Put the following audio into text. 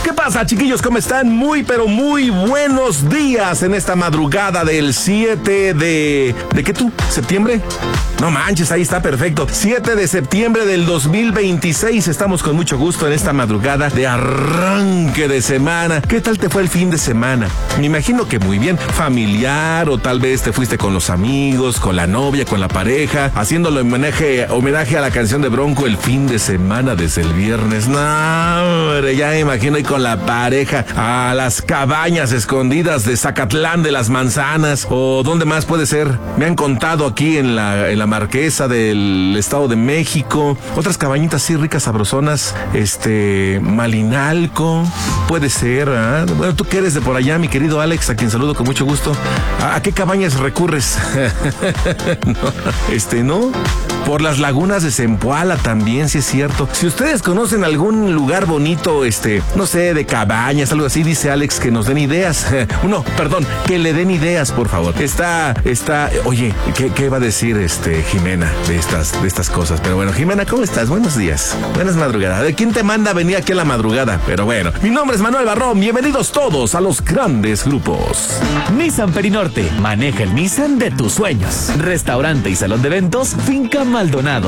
¿Qué pasa, chiquillos? ¿Cómo están? Muy, pero muy buenos días en esta madrugada del 7 de... ¿De qué tú? ¿Septiembre? No manches, ahí está perfecto. 7 de septiembre del 2026. Estamos con mucho gusto en esta madrugada de arranque de semana. ¿Qué tal te fue el fin de semana? Me imagino que muy bien. Familiar, o tal vez te fuiste con los amigos, con la novia, con la pareja, haciéndole homenaje a la canción de Bronco, el fin de semana desde el viernes. No, hombre, ya me imagino ir con la pareja a las cabañas escondidas de Zacatlán de las Manzanas, o ¿dónde más puede ser? Me han contado aquí en la Marquesa del Estado de México, otras cabañitas así ricas, sabrosonas, Malinalco, puede ser, ¿eh? Bueno, tú que eres de por allá, mi querido Alex, a quien saludo con mucho gusto. ¿A qué cabañas recurres? ¿No? Por las lagunas de Zempoala también, sí es cierto. Si ustedes conocen algún lugar bonito, no sé, de cabañas, algo así, dice Alex, que nos den ideas. Que le den ideas, por favor. Oye, ¿qué va a decir Jimena de estas cosas? Pero bueno, Jimena, ¿cómo estás? Buenos días. Buenas madrugadas. ¿De quién te manda a venir aquí a la madrugada? Pero bueno, mi nombre es Manuel Barrón. Bienvenidos todos a los grandes grupos. Nissan Perinorte. Maneja el Nissan de tus sueños. Restaurante y salón de eventos Finca Maldonado.